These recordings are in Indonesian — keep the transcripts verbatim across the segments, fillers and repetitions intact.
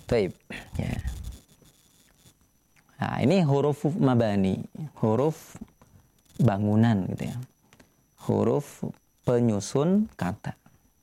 Taib. Ya. Nah, ini huruf mabani, huruf bangunan gitu ya. Huruf penyusun kata.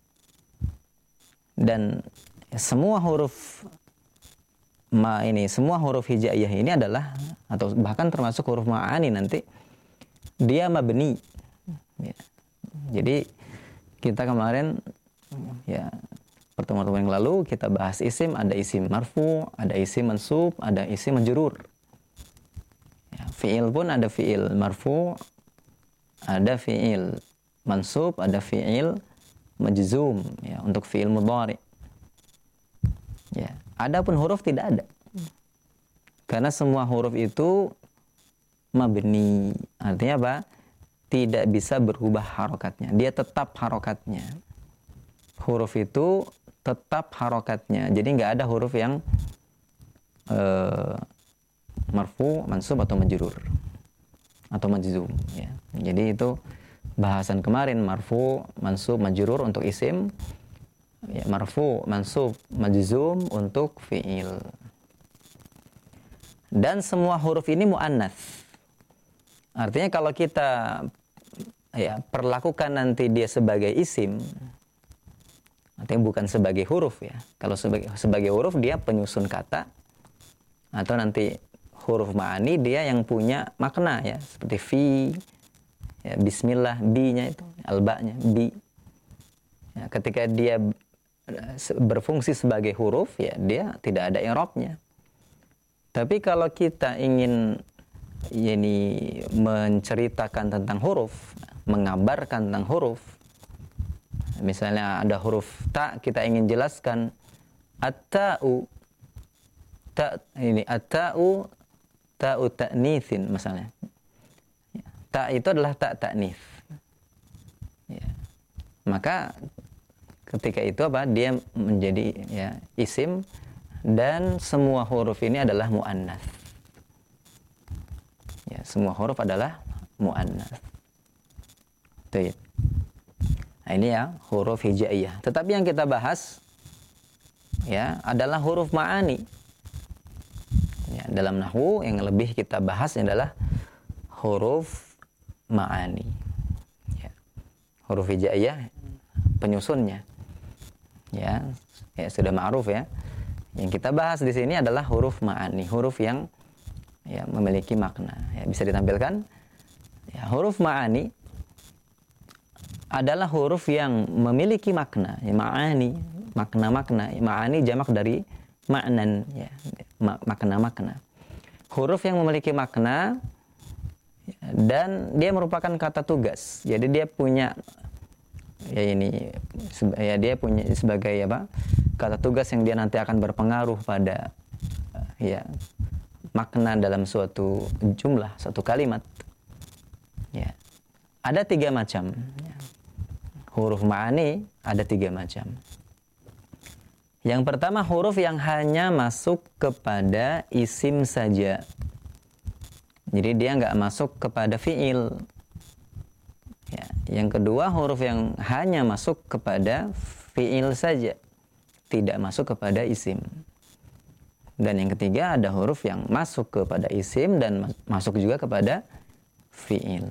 Dan semua huruf ma ini, semua huruf hijaiyah ini adalah, atau bahkan termasuk huruf ma'ani nanti, dia mabni. Ya. Jadi kita kemarin ya pertemuan yang lalu kita bahas isim, ada isim marfu, ada isim mansub, ada isim majrur. Ya, fi'il pun ada fi'il marfu, ada fi'il mansub, ada fi'il majzum ya untuk fi'il mudhari. Ya, adapun huruf tidak ada. Karena semua huruf itu mabni. Artinya apa? Tidak bisa berubah harokatnya. Dia tetap harokatnya. Huruf itu tetap harokatnya. Jadi nggak ada huruf yang uh, marfu, mansub atau majrur atau majzum. Ya. Jadi itu bahasan kemarin, marfu, mansub, majrur untuk isim, ya, marfu, mansub, majzum untuk fi'il. Dan semua huruf ini muannats. Artinya kalau kita ya perlakukan nanti dia sebagai isim, artinya bukan sebagai huruf ya. Kalau sebagai sebagai huruf dia penyusun kata, atau nanti huruf ma'ani dia yang punya makna ya, seperti fi, ya, bismillah, bi-nya itu, alba-nya, bi. Ya, ketika dia berfungsi sebagai huruf, ya dia tidak ada i'rabnya. Tapi kalau kita ingin ya, ini menceritakan tentang huruf, mengabarkan tentang huruf, misalnya ada huruf ta, kita ingin jelaskan at-ta'u, ta ini at-ta'u, ta'u ta'nitsin misalnya. Ta itu adalah ta ta'nits. Ya. Maka ketika itu apa? Dia menjadi ya isim, dan semua huruf ini adalah muannats. Ya, semua huruf adalah muannats. Baik. Nah, ini ya huruf hijaiyah. Tetapi yang kita bahas ya adalah huruf ma'ani. Ya, dalam nahwu yang lebih kita bahas adalah huruf ma'ani. Ya. Huruf hijaiyah penyusunnya. Ya, ya sudah ma'ruf ya. Yang kita bahas di sini adalah huruf ma'ani, huruf yang ya memiliki makna. Ya, bisa ditampilkan. Ya, huruf ma'ani adalah huruf yang memiliki makna. Ya, ma'ani, makna-makna. Ma'ani jamak dari ma'nan, ya, makna-makna. Huruf yang memiliki makna dan dia merupakan kata tugas. Jadi dia punya ya ini ya dia punya sebagai apa? Kata tugas yang dia nanti akan berpengaruh pada ya makna dalam suatu jumlah, suatu kalimat. Ya. Ada tiga macam. Ya. Huruf ma'ani ada tiga macam. Yang pertama huruf yang hanya masuk kepada isim saja. Jadi dia nggak masuk kepada fi'il. Ya. Yang kedua huruf yang hanya masuk kepada fi'il saja, tidak masuk kepada isim. Dan yang ketiga ada huruf yang masuk kepada isim dan masuk juga kepada fi'il.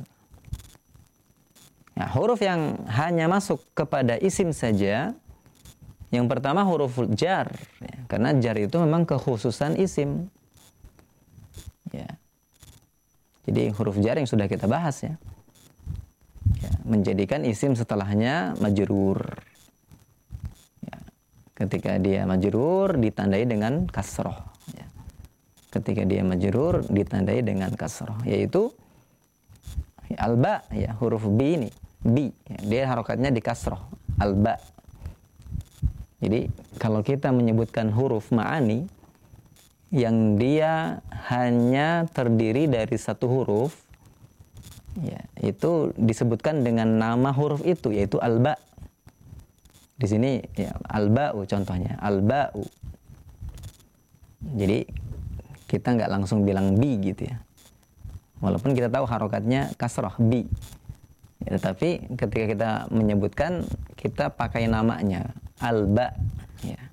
Nah, huruf yang hanya masuk kepada isim saja, yang pertama huruf jar, ya, karena jar itu memang kekhususan isim. Ya. Jadi huruf jar yang sudah kita bahas ya, ya menjadikan isim setelahnya majrur. Ya. Ketika dia majrur ditandai dengan kasroh. Ya. Ketika dia majrur ditandai dengan kasroh, yaitu ya, alba, ya huruf bi ini, bi, ya, dia harokatnya di kasroh, alba. Jadi kalau kita menyebutkan huruf ma'ani yang dia hanya terdiri dari satu huruf, ya, itu disebutkan dengan nama huruf itu, yaitu alba. Di sini ya alba'u contohnya, alba'u. Jadi kita nggak langsung bilang bi gitu ya. Walaupun kita tahu harokatnya kasroh, bi. Ya, tetapi ketika kita menyebutkan, kita pakai namanya alba, ya.